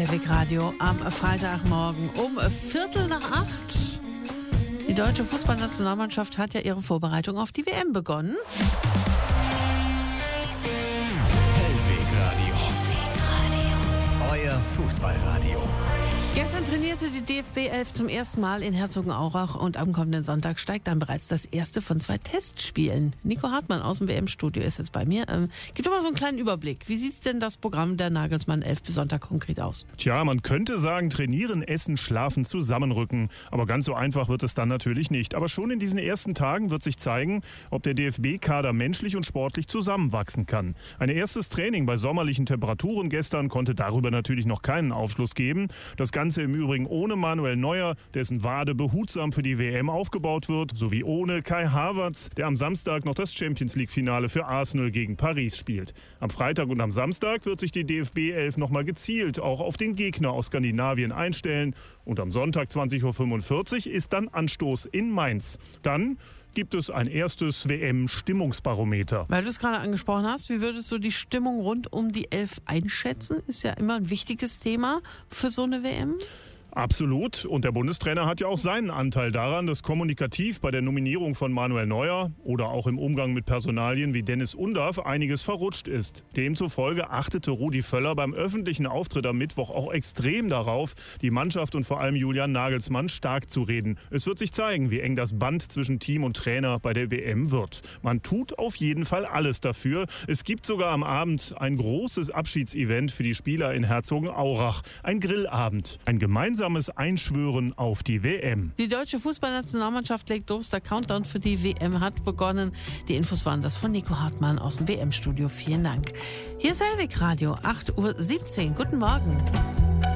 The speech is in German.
Hellwig Radio am Freitagmorgen um 7:45. Die deutsche Fußballnationalmannschaft hat ja ihre Vorbereitung auf die WM begonnen. Hellwig Radio. Euer Fußballradio. Gestern trainierte die DFB 11 zum ersten Mal in Herzogenaurach und am kommenden Sonntag steigt dann bereits das erste von 2 Testspielen. Nico Hartmann aus dem WM-Studio ist jetzt bei mir. Gib doch mal so einen kleinen Überblick. Wie sieht denn das Programm der Nagelsmann 11 bis Sonntag konkret aus? Tja, man könnte sagen, trainieren, essen, schlafen, zusammenrücken. Aber ganz so einfach wird es dann natürlich nicht. Aber schon in diesen ersten Tagen wird sich zeigen, ob der DFB-Kader menschlich und sportlich zusammenwachsen kann. Ein erstes Training bei sommerlichen Temperaturen gestern konnte darüber natürlich noch keinen Aufschluss geben. Das Ganze im Übrigen ohne Manuel Neuer, dessen Wade behutsam für die WM aufgebaut wird, sowie ohne Kai Havertz, der am Samstag noch das Champions-League-Finale für Arsenal gegen Paris spielt. Am Freitag und am Samstag wird sich die DFB 11 nochmal gezielt auch auf den Gegner aus Skandinavien einstellen. Und am Sonntag 20:45 Uhr ist dann Anstoß in Mainz. Dann gibt es ein erstes WM-Stimmungsbarometer. Weil du es gerade angesprochen hast, wie würdest du die Stimmung rund um die 11 einschätzen? Ist ja immer ein wichtiges Thema für so eine WM. Absolut. Und der Bundestrainer hat ja auch seinen Anteil daran, dass kommunikativ bei der Nominierung von Manuel Neuer oder auch im Umgang mit Personalien wie Dennis Undav einiges verrutscht ist. Demzufolge achtete Rudi Völler beim öffentlichen Auftritt am Mittwoch auch extrem darauf, die Mannschaft und vor allem Julian Nagelsmann stark zu reden. Es wird sich zeigen, wie eng das Band zwischen Team und Trainer bei der WM wird. Man tut auf jeden Fall alles dafür. Es gibt sogar am Abend ein großes Abschiedsevent für die Spieler in Herzogenaurach. Ein Grillabend. Ein gemeinsames Einschwören auf die WM. Die deutsche Fußballnationalmannschaft legt los. Der Countdown für die WM hat begonnen. Die Infos waren das von Nico Hartmann aus dem WM-Studio. Vielen Dank. Hier ist Hellwig Radio, 8:17 Uhr. Guten Morgen.